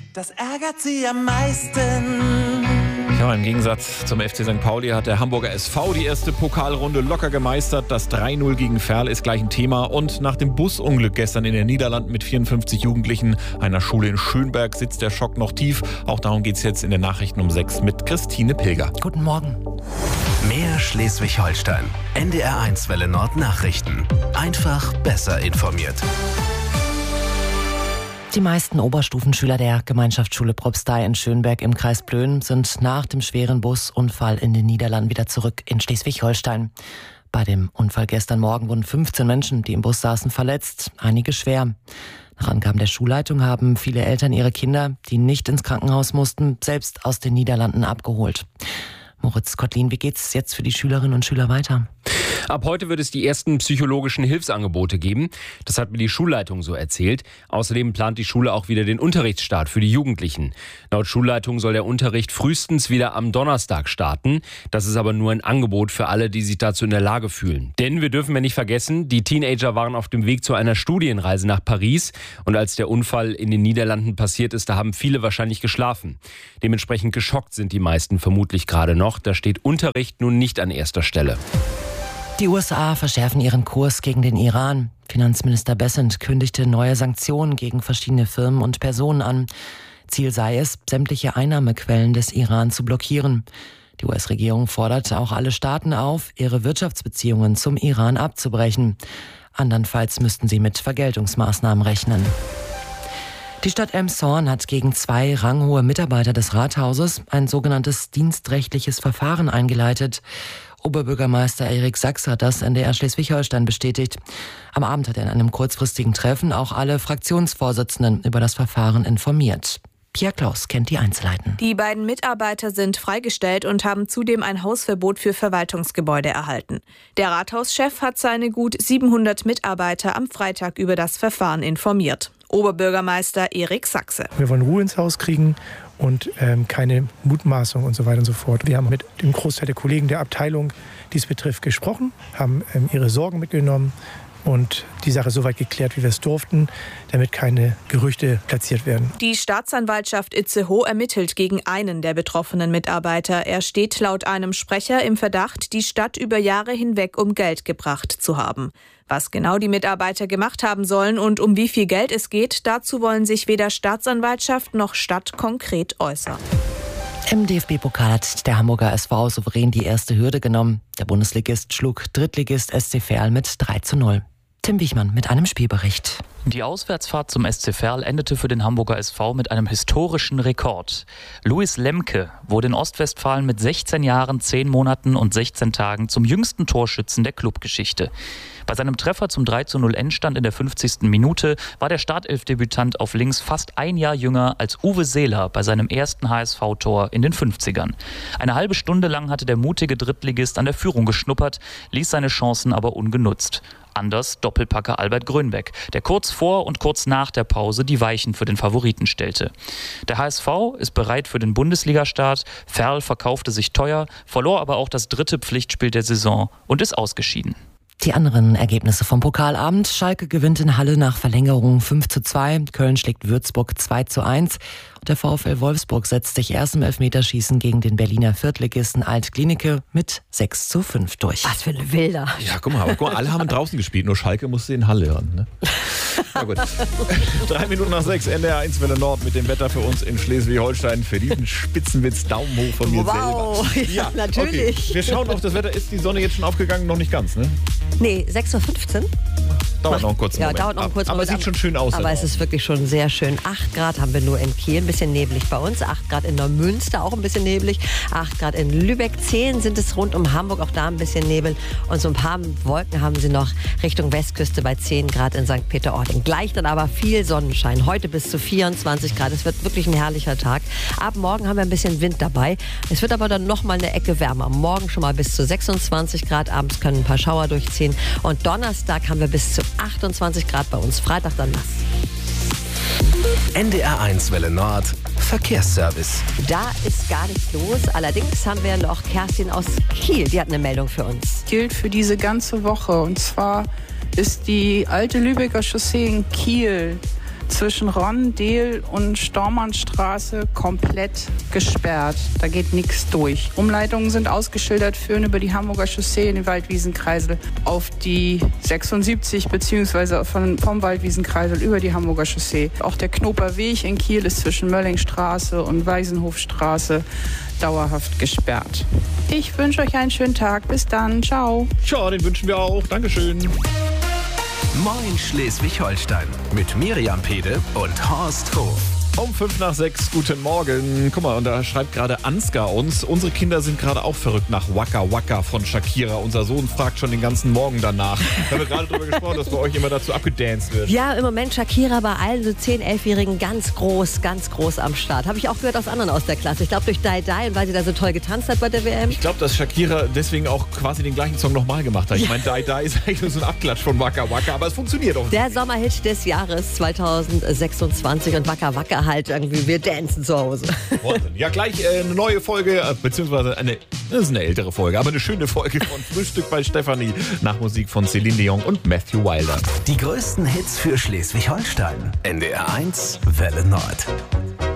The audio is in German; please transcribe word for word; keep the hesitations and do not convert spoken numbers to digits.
Das ärgert sie am meisten. Ja, im Gegensatz zum F C Sankt Pauli hat der Hamburger S V die erste Pokalrunde locker gemeistert. Das drei null gegen Verl ist gleich ein Thema. Und nach dem Busunglück gestern in den Niederlanden mit vierundfünfzig Jugendlichen einer Schule in Schönberg sitzt der Schock noch tief. Auch darum geht es jetzt in den Nachrichten um sechs mit Christine Pilger. Guten Morgen. Mehr Schleswig-Holstein. N D R eins Welle Nord Nachrichten. Einfach besser informiert. Die meisten Oberstufenschüler der Gemeinschaftsschule Propstei in Schönberg im Kreis Plön sind nach dem schweren Busunfall in den Niederlanden wieder zurück in Schleswig-Holstein. Bei dem Unfall gestern Morgen wurden fünfzehn Menschen, die im Bus saßen, verletzt, einige schwer. Nach Angaben der Schulleitung haben viele Eltern ihre Kinder, die nicht ins Krankenhaus mussten, selbst aus den Niederlanden abgeholt. Moritz Kottlin, wie geht's jetzt für die Schülerinnen und Schüler weiter? Ab heute wird es die ersten psychologischen Hilfsangebote geben. Das hat mir die Schulleitung so erzählt. Außerdem plant die Schule auch wieder den Unterrichtsstart für die Jugendlichen. Laut Schulleitung soll der Unterricht frühestens wieder am Donnerstag starten. Das ist aber nur ein Angebot für alle, die sich dazu in der Lage fühlen. Denn wir dürfen ja nicht vergessen, die Teenager waren auf dem Weg zu einer Studienreise nach Paris. Und als der Unfall in den Niederlanden passiert ist, da haben viele wahrscheinlich geschlafen. Dementsprechend geschockt sind die meisten vermutlich gerade noch. Da steht Unterricht nun nicht an erster Stelle. Die U S A verschärfen ihren Kurs gegen den Iran. Finanzminister Bessent kündigte neue Sanktionen gegen verschiedene Firmen und Personen an. Ziel sei es, sämtliche Einnahmequellen des Iran zu blockieren. Die U S-Regierung fordert auch alle Staaten auf, ihre Wirtschaftsbeziehungen zum Iran abzubrechen. Andernfalls müssten sie mit Vergeltungsmaßnahmen rechnen. Die Stadt Elmshorn hat gegen zwei ranghohe Mitarbeiter des Rathauses ein sogenanntes dienstrechtliches Verfahren eingeleitet. Oberbürgermeister Erik Sachse hat das N D R Schleswig-Holstein bestätigt. Am Abend hat er in einem kurzfristigen Treffen auch alle Fraktionsvorsitzenden über das Verfahren informiert. Pia Klaus kennt die Einzelheiten. Die beiden Mitarbeiter sind freigestellt und haben zudem ein Hausverbot für Verwaltungsgebäude erhalten. Der Rathauschef hat seine gut siebenhundert Mitarbeiter am Freitag über das Verfahren informiert. Oberbürgermeister Erik Sachse. Wir wollen Ruhe ins Haus kriegen und ähm, keine Mutmaßung und so weiter und so fort. Wir haben mit dem Großteil der Kollegen der Abteilung, die es betrifft, gesprochen, haben ähm, ihre Sorgen mitgenommen und die Sache so weit geklärt, wie wir es durften, damit keine Gerüchte platziert werden. Die Staatsanwaltschaft Itzehoe ermittelt gegen einen der betroffenen Mitarbeiter. Er steht laut einem Sprecher im Verdacht, die Stadt über Jahre hinweg um Geld gebracht zu haben. Was genau die Mitarbeiter gemacht haben sollen und um wie viel Geld es geht, dazu wollen sich weder Staatsanwaltschaft noch Stadt konkret äußern. Im D F B-Pokal hat der Hamburger S V souverän die erste Hürde genommen. Der Bundesligist schlug Drittligist S C Verl mit drei zu null. Tim Wichmann mit einem Spielbericht. Die Auswärtsfahrt zum S C Verl endete für den Hamburger S V mit einem historischen Rekord. Luis Lemke wurde in Ostwestfalen mit sechzehn Jahren, zehn Monaten und sechzehn Tagen zum jüngsten Torschützen der Clubgeschichte. Bei seinem Treffer zum drei zu null Endstand in der fünfzigsten Minute war der Startelfdebütant auf links fast ein Jahr jünger als Uwe Seeler bei seinem ersten H S V-Tor in den fünfzigern. Eine halbe Stunde lang hatte der mutige Drittligist an der Führung geschnuppert, ließ seine Chancen aber ungenutzt. Anders Doppelpacker Albert Grönbeck, der kurz vor und kurz nach der Pause die Weichen für den Favoriten stellte. Der H S V ist bereit für den Bundesligastart. Verl verkaufte sich teuer, verlor aber auch das dritte Pflichtspiel der Saison und ist ausgeschieden. Die anderen Ergebnisse vom Pokalabend. Schalke gewinnt in Halle nach Verlängerung fünf zu zwei. Köln schlägt Würzburg zwei zu eins. Und der VfL Wolfsburg setzt sich erst im Elfmeterschießen gegen den Berliner Viertligisten Alt-Klinike mit sechs zu fünf durch. Was für eine Wilder. Ja, guck mal, aber guck mal, alle haben draußen gespielt, nur Schalke musste in Halle ran. Ne? Na gut. Drei Minuten nach sechs, N D R eins Welle Nord mit dem Wetter für uns in Schleswig-Holstein. Für diesen Spitzenwitz Daumen hoch von mir wow. selber. Ja, ja, natürlich. Okay. Wir schauen auf das Wetter. Ist die Sonne jetzt schon aufgegangen? Noch nicht ganz, ne? Nee, sechs Uhr fünfzehn. Dauert noch einen kurzen ja, Moment. dauert noch einen kurzen aber Moment. Aber sieht schon schön aus. Aber es ist wirklich schon sehr schön. acht Grad haben wir nur in Kiel, ein bisschen neblig bei uns. acht Grad in Neumünster, auch ein bisschen neblig. acht Grad in Lübeck. zehn sind es rund um Hamburg, auch da ein bisschen Nebel. Und so ein paar Wolken haben sie noch Richtung Westküste bei zehn Grad in Sankt Peter-Ording. Gleich dann aber viel Sonnenschein. Heute bis zu vierundzwanzig Grad. Es wird wirklich ein herrlicher Tag. Ab morgen haben wir ein bisschen Wind dabei. Es wird aber dann noch mal eine Ecke wärmer. Morgen schon mal bis zu sechsundzwanzig Grad. Abends können ein paar Schauer durchziehen. Und Donnerstag haben wir bis zu achtundzwanzig Grad bei uns. Freitag dann nass. N D R eins Welle Nord Verkehrsservice. Da ist gar nichts los. Allerdings haben wir noch Kerstin aus Kiel. Die hat eine Meldung für uns. Gilt für diese ganze Woche. Und zwar ist die alte Lübecker Chaussee in Kiel zwischen Ronn-Dehl und Stormannstraße komplett gesperrt. Da geht nichts durch. Umleitungen sind ausgeschildert, führen über die Hamburger Chaussee in den Waldwiesenkreisel auf die sechsundsiebzig beziehungsweise von, vom Waldwiesenkreisel über die Hamburger Chaussee. Auch der Knoper Weg in Kiel ist zwischen Möllingstraße und Waisenhofstraße dauerhaft gesperrt. Ich wünsche euch einen schönen Tag. Bis dann. Ciao. Ja, den wünschen wir auch. Dankeschön. Moin Schleswig-Holstein mit Miriam Pede und Horst Hof. Um fünf nach sechs, guten Morgen. Guck mal, und da schreibt gerade Ansgar uns, unsere Kinder sind gerade auch verrückt nach Waka Waka von Shakira. Unser Sohn fragt schon den ganzen Morgen danach. Da haben wir gerade drüber gesprochen, dass bei euch immer dazu abgedanced wird. Ja, im Moment Shakira bei allen so zehn-, elfjährigen ganz groß, ganz groß am Start. Habe ich auch gehört aus anderen aus der Klasse. Ich glaube durch Die Die und weil sie da so toll getanzt hat bei der W M. Ich glaube, dass Shakira deswegen auch quasi den gleichen Song nochmal gemacht hat. Ich meine, Die Die ist eigentlich nur so ein Abklatsch von Waka Waka, aber es funktioniert auch. Der Sommerhit des Jahres zweitausendsechsundzwanzig und Waka Waka halt irgendwie, wir dancen zu Hause. Ja, gleich äh, eine neue Folge, äh, beziehungsweise eine, das ist eine ältere Folge, aber eine schöne Folge von Frühstück bei Stefanie nach Musik von Celine Dion und Matthew Wilder. Die größten Hits für Schleswig-Holstein. N D R eins Welle Nord.